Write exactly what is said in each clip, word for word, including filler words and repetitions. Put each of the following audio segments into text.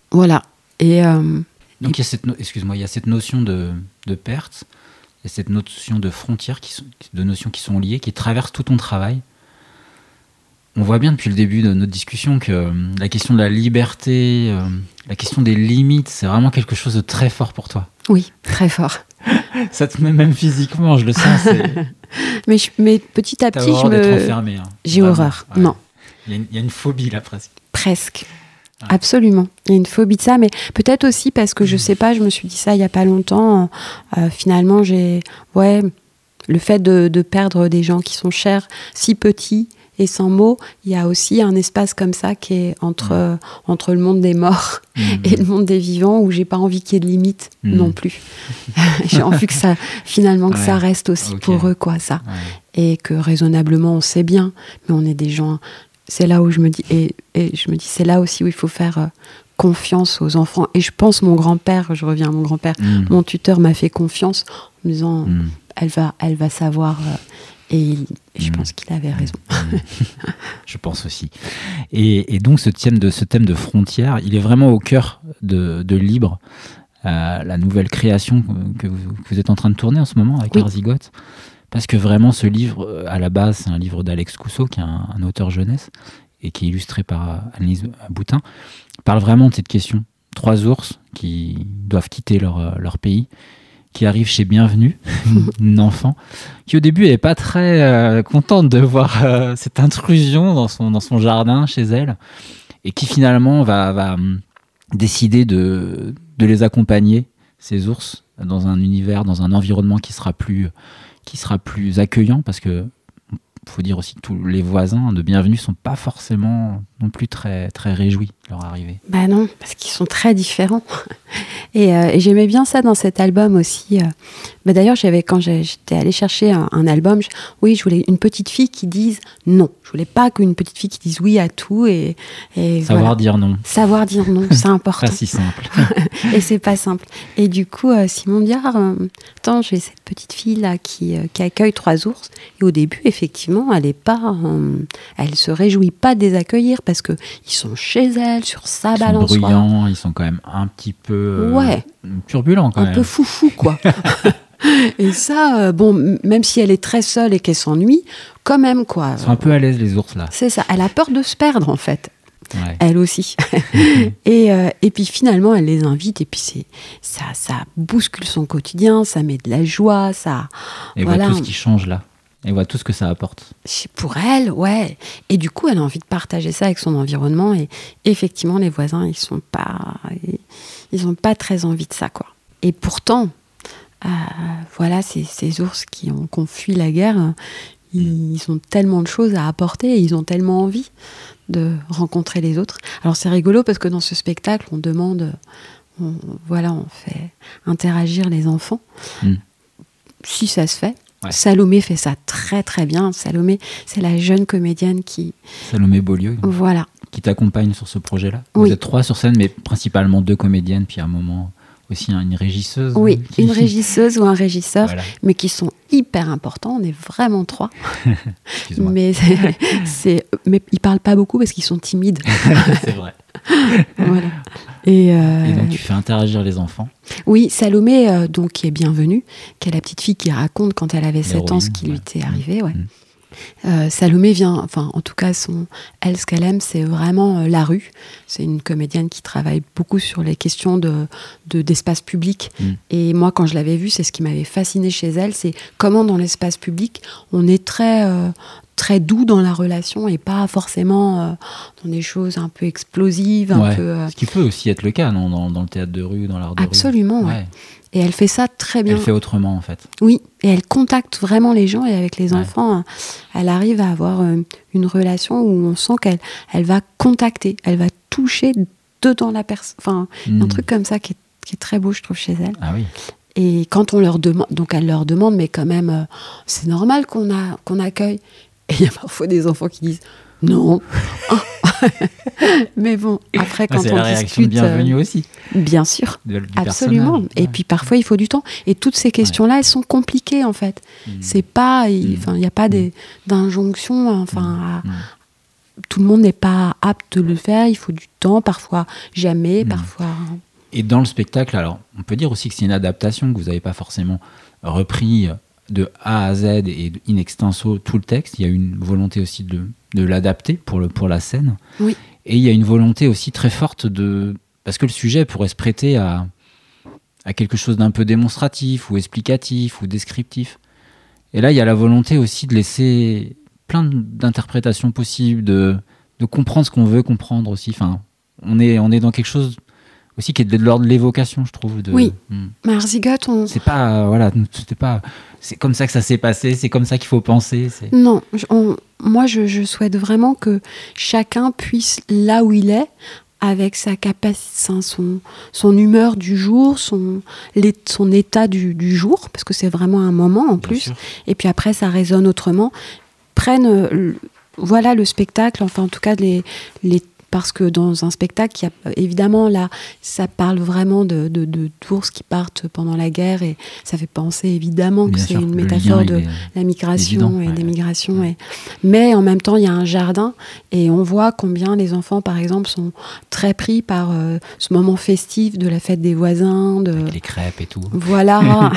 Voilà. Et, euh, Donc, et... il y a cette no- excuse-moi, il y a cette notion de, de perte, il y a cette notion de frontières, qui sont, de notions qui sont liées, qui traversent tout ton travail. On voit bien depuis le début de notre discussion que euh, la question de la liberté, euh, la question des limites, c'est vraiment quelque chose de très fort pour toi. Oui, très fort. Ça te met même physiquement, je le sens. C'est... mais, je, mais petit à T'as petit, je horreur me... d'être enfermé. Hein. J'ai Vraiment. horreur. Ouais. Non. Il y, a une, il y a une phobie là presque. Presque. Ouais. Absolument. Il y a une phobie de ça, mais peut-être aussi parce que je sais pas, je me suis dit ça il y a pas longtemps. Euh, finalement, j'ai, ouais, le fait de, de perdre des gens qui sont chers, si petits et sans mots, il y a aussi un espace comme ça qui est entre mmh. euh, entre le monde des morts mmh. et le monde des vivants, où j'ai pas envie qu'il y ait de limite mmh. non plus. J'ai envie que ça, finalement, que ouais. ça reste aussi okay. pour eux, quoi, ça, ouais. et que raisonnablement on sait bien, mais on est des gens. C'est là où je me dis, et, et je me dis, c'est là aussi où il faut faire euh, confiance aux enfants. Et je pense, mon grand-père, je reviens à mon grand-père, mmh. mon tuteur m'a fait confiance en me disant, mmh. elle va, elle va savoir. Euh, et, il, et je mmh. pense qu'il avait raison. Mmh. Je pense aussi. Et, et donc, ce thème de, ce thème de frontières, il est vraiment au cœur de, de Libre, euh, la nouvelle création que vous, que vous êtes en train de tourner en ce moment avec oui. Arzigote. Parce que vraiment, ce livre, à la base, c'est un livre d'Alex Cousseau, qui est un, un auteur jeunesse, et qui est illustré par Annelise Boutin, parle vraiment de cette question. Trois ours qui doivent quitter leur, leur pays, qui arrivent chez Bienvenue, une enfant, qui au début n'est pas très euh, contente de voir euh, cette intrusion dans son, dans son jardin, chez elle, et qui finalement va, va décider de, de les accompagner, ces ours, dans un univers, dans un environnement qui sera plus... qui sera plus accueillant, parce que faut dire aussi que tous les voisins de Bienvenue sont pas forcément non plus très, très réjouis de leur arrivée. Bah non, parce qu'ils sont très différents. Et, euh, et j'aimais bien ça dans cet album aussi. Bah d'ailleurs, j'avais, quand j'étais allée chercher un, un album, je, oui, je voulais une petite fille qui dise non. Je voulais pas qu'une petite fille qui dise oui à tout. Et, et Savoir voilà. dire non. Savoir dire non, c'est important. Pas si simple. Et c'est pas simple. Et du coup, euh, Simon dit, ah, euh, attends, j'ai cette petite fille-là qui, euh, qui accueille trois ours. Et au début, effectivement, elle est pas, euh, elle se réjouit pas de les accueillir parce que ils sont chez elle, sur sa ils balançoire. Ils sont bruyants, ils sont quand même un petit peu euh, ouais. turbulents quand un même. Un peu foufou, quoi. Et ça, euh, bon, même si elle est très seule et qu'elle s'ennuie, quand même, quoi. Ils sont un peu à l'aise, les ours, là. C'est ça. Elle a peur de se perdre, en fait. Ouais. Elle aussi. et, euh, et puis finalement, elle les invite, et puis c'est, ça, ça bouscule son quotidien, ça met de la joie, ça... Et voilà. voit tout ce qui change, là. Et voit tout ce que ça apporte. Pour elle, ouais. Et du coup, elle a envie de partager ça avec son environnement, et effectivement, les voisins, ils sont pas... Ils ont pas très envie de ça, quoi. Et pourtant... Euh, voilà, ces, ces ours qui ont, qui ont fui la guerre, ils, ils ont tellement de choses à apporter, et ils ont tellement envie de rencontrer les autres. Alors c'est rigolo parce que dans ce spectacle, on demande, on, voilà, on fait interagir les enfants. Mm. Si ça se fait. Ouais. Salomé fait ça très très bien. Salomé, c'est la jeune comédienne qui... Salomé Beaulieu. Voilà. Qui t'accompagne sur ce projet-là. Oui. Vous êtes trois sur scène, mais principalement deux comédiennes, puis à un moment... aussi une régisseuse. Oui, qui... une régisseuse ou un régisseur, voilà. Mais qui sont hyper importants. On est vraiment trois. Excuse-moi. Mais, c'est, c'est, mais ils ne parlent pas beaucoup parce qu'ils sont timides. C'est vrai. Voilà. Et, euh... Et donc, tu fais interagir les enfants. Oui, Salomé, euh, donc, qui est bienvenue, qui est la petite fille qui raconte quand elle avait sept ans ce qui ouais. lui était arrivé. Ouais. Mmh. Euh, Salomé vient, enfin en tout cas son, elle ce qu'elle aime c'est vraiment euh, la rue. C'est une comédienne qui travaille beaucoup sur les questions de, de, d'espace public. Mm. Et moi quand je l'avais vue, c'est ce qui m'avait fasciné chez elle, c'est comment dans l'espace public on est très, euh, très doux dans la relation et pas forcément euh, dans des choses un peu explosives. Un ouais. peu, euh... Ce qui peut aussi être le cas non dans, dans le théâtre de rue, dans l'art de Absolument, rue. Ouais. Ouais. Et elle fait ça très bien. Elle fait autrement, en fait. Oui, et elle contacte vraiment les gens. Et avec les ouais. enfants, elle arrive à avoir une relation où on sent qu'elle elle va contacter, elle va toucher dedans la personne. Enfin, mmh. un truc comme ça qui est, qui est très beau, je trouve, chez elle. Ah oui. Et quand on leur demande, donc elle leur demande, mais quand même, euh, c'est normal qu'on, a, qu'on accueille. Et il y a parfois des enfants qui disent non. Mais bon, après, quand ah, c'est on la réaction discute... de bienvenue euh, aussi. Bien sûr, de, absolument. Ouais. Et puis parfois, il faut du temps. Et toutes ces questions-là, ouais. elles sont compliquées, en fait. Mmh. C'est pas... Il n'y mmh. a pas des, d'injonction, enfin, mmh. à, tout le monde n'est pas apte de le faire. Il faut du temps, parfois jamais, Mmh. parfois. Et dans le spectacle, alors, on peut dire aussi que c'est une adaptation, que vous n'avez pas forcément repris de A à Z et in extenso tout le texte. Il y a une volonté aussi de, de l'adapter pour, le, pour la scène. Oui. Et il y a une volonté aussi très forte de... Parce que le sujet pourrait se prêter à, à quelque chose d'un peu démonstratif ou explicatif ou descriptif. Et là, il y a la volonté aussi de laisser plein d'interprétations possibles, de, de comprendre ce qu'on veut comprendre aussi. Enfin, on est, on est dans quelque chose aussi qui est de l'ordre de l'évocation, je trouve. De, Oui. hmm. Mais Arzigote, on... C'est pas... Voilà, c'était pas... C'est comme ça que ça s'est passé, c'est comme ça qu'il faut penser. C'est... Non, on, moi je, je souhaite vraiment que chacun puisse, là où il est, avec sa capacité, son, son humeur du jour, son, les, son état du, du jour, parce que c'est vraiment un moment en Bien plus, sûr. et puis après ça résonne autrement, prennent le, voilà le spectacle, enfin en tout cas les, les parce que dans un spectacle, il y a, évidemment, là, ça parle vraiment de, de, de d'ours qui partent pendant la guerre et ça fait penser évidemment que Bien c'est sûr, une le métaphore lien, de il est la migration évident, et ouais. des migrations. Et... Mais en même temps, il y a un jardin et on voit combien les enfants, par exemple, sont très pris par euh, ce moment festif de la fête des voisins. De... Avec les crêpes et tout. Voilà.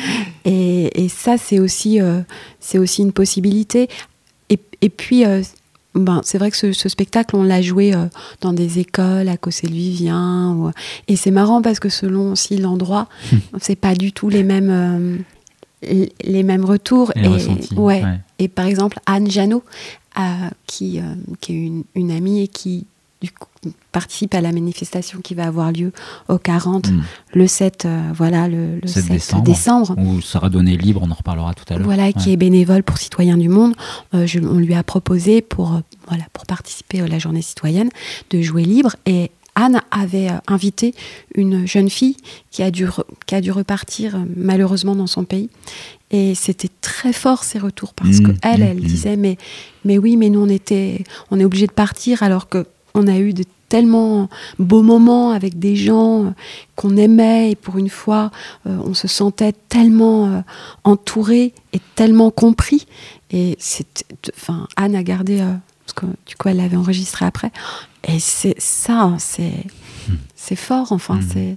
et, et ça, c'est aussi, euh, c'est aussi une possibilité. Et, et puis... Euh, Ben, c'est vrai que ce, ce spectacle, on l'a joué euh, dans des écoles, à Cossé-le-Vivien. Ou... Et c'est marrant parce que selon aussi l'endroit, c'est pas du tout les mêmes, euh, les, les mêmes retours. Les et, ressentis, ouais. ouais. Et par exemple, Anne Janot, euh, qui, euh, qui est une, une amie et qui du coup, participe à la manifestation qui va avoir lieu au quarante, Mm. le sept, euh, voilà, le, le sept sept décembre, décembre. Où sera donné libre, on en reparlera tout à l'heure. Voilà, qui Ouais. est bénévole pour Citoyens du Monde. Euh, je, on lui a proposé, pour, euh, voilà, pour participer à la journée citoyenne, de jouer libre. Et Anne avait euh, invité une jeune fille qui a dû, re, qui a dû repartir, euh, malheureusement, dans son pays. Et c'était très fort, ces retours, parce Mmh, qu'elle, mmh, elle mmh. disait, mais, mais oui, mais nous, on, était, on est obligés de partir, alors qu'on a eu de tellement beaux moments avec des gens euh, qu'on aimait, et pour une fois, euh, on se sentait tellement euh, entouré et tellement compris. Et c'est, enfin, Anne a gardé, euh, parce que du coup, elle l'avait enregistré après. Et c'est ça, c'est, Mmh. c'est fort, enfin, Mmh. c'est...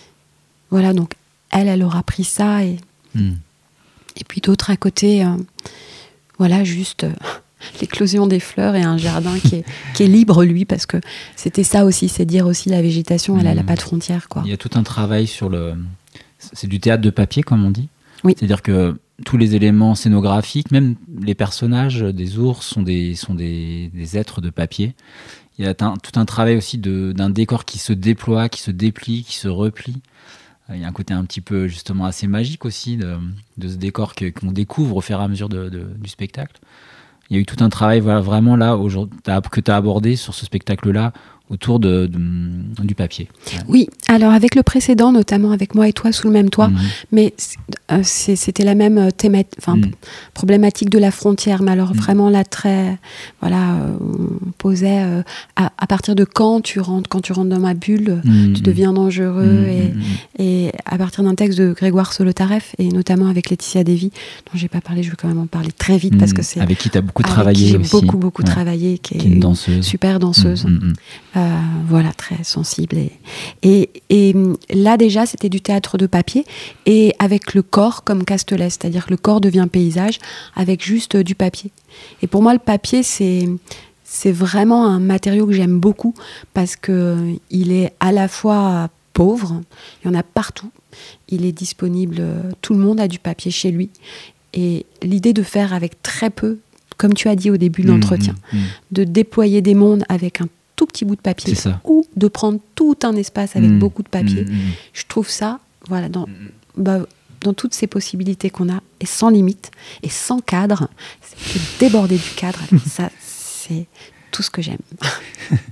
Voilà, donc elle, elle aura pris ça, et, Mm. et puis d'autres à côté, euh, voilà, juste... Euh, l'éclosion des fleurs et un jardin qui est, qui est libre, lui, parce que c'était ça aussi, c'est dire aussi la végétation, elle n'a Mmh. pas de frontières, quoi. Il y a tout un travail sur le... C'est du théâtre de papier, comme on dit. Oui. C'est-à-dire que tous les éléments scénographiques, même les personnages des ours, sont des, sont des, des êtres de papier. Il y a un, tout un travail aussi de, d'un décor qui se déploie, qui se déplie, qui se replie. Il y a un côté un petit peu, justement, assez magique aussi de, de ce décor que, qu'on découvre au fur et à mesure de, de, du spectacle. Il y a eu tout un travail, voilà, vraiment là, que tu as abordé sur ce spectacle-là, autour de, de, du papier. Ouais. Oui, alors avec le précédent, notamment avec Moi et toi sous le même toit, Mmh. mais euh, c'est, c'était la même thématique, enfin, Mmh. problématique de la frontière, mais alors Mmh. vraiment là, très, voilà, euh, on posait euh, à, à partir de quand tu rentres, quand tu rentres dans ma bulle, Mmh. tu deviens dangereux, Mmh. et, Mmh. et à partir d'un texte de Grégoire Solotareff, et notamment avec Laetitia Davy, dont j'ai pas parlé, je vais quand même en parler très vite, Mmh. parce que c'est... Avec qui tu as beaucoup avec travaillé qui j'ai aussi. beaucoup, beaucoup Ouais. travaillé, qui est, Qui est une une danseuse. super danseuse. Mmh. Mmh. Euh, voilà, très sensible. Et, et, et là, déjà, c'était du théâtre de papier, et avec le corps comme Castelet, c'est-à-dire que le corps devient paysage avec juste du papier. Et pour moi, le papier, c'est, c'est vraiment un matériau que j'aime beaucoup, parce qu'il est à la fois pauvre, il y en a partout, il est disponible, tout le monde a du papier chez lui, et l'idée de faire avec très peu, comme tu as dit au début de l'entretien, Mmh. Mmh. de déployer des mondes avec un tout petit bout de papier, C'est ça. ou de prendre tout un espace avec Mmh. beaucoup de papier. Mmh. Je trouve ça, voilà, dans, bah, dans toutes ces possibilités qu'on a, et sans limite, et sans cadre, c'est déborder du cadre. Ça, c'est tout ce que j'aime.